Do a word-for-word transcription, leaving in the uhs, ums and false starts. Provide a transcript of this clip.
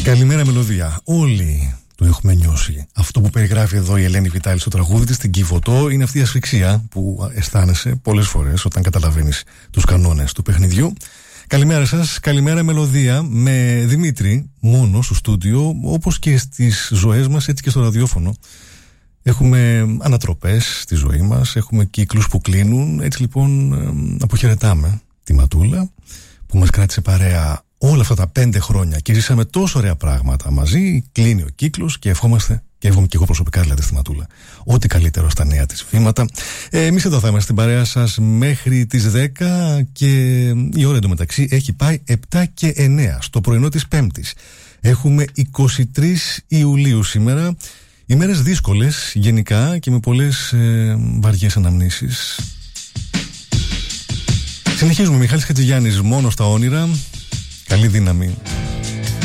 Καλημέρα μελωδία. Όλοι το έχουμε νιώσει. Αυτό που περιγράφει εδώ η Ελένη Βιτάλη στο τραγούδι της, στην Κιβωτό, είναι αυτή η ασφυξία που αισθάνεσαι πολλές φορές όταν καταλαβαίνεις τους κανόνες του παιχνιδιού. Καλημέρα σας, καλημέρα μελωδία, με Δημήτρη μόνο στο στούντιο, όπως και στις ζωές μας, έτσι και στο ραδιόφωνο. Έχουμε ανατροπές στη ζωή μας, έχουμε κύκλους που κλείνουν. Έτσι λοιπόν αποχαιρετάμε τη Ματούλα που μας κράτησε παρέα όλα αυτά τα πέντε χρόνια και ζήσαμε τόσο ωραία πράγματα μαζί. Κλείνει ο κύκλος και ευχόμαστε, και εύχομαι και εγώ προσωπικά δηλαδή στη Ματούλα, ό,τι καλύτερο στα νέα της βήματα. Ε, εμείς εδώ θα είμαστε στην παρέα σας μέχρι τις δέκα και η ώρα εντωμεταξύ έχει πάει επτά και εννέα στο πρωινό της Πέμπτης. Έχουμε είκοσι τρεις Ιουλίου σήμερα. Ημέρες δύσκολες γενικά και με πολλές ε, βαριές αναμνήσεις. Συνεχίζουμε. Μιχάλης Χατζηγιάννης, μόνο στα όνειρα. Καλή δύναμη.